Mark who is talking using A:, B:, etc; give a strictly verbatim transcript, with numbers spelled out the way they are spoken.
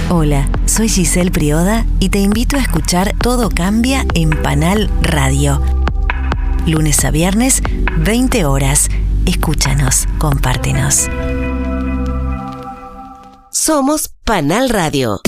A: Hola, soy Giselle Prioda y te invito a escuchar Todo Cambia en Panal Radio. Lunes a viernes, veinte horas. Escúchanos, compártenos.
B: Somos Panal Radio.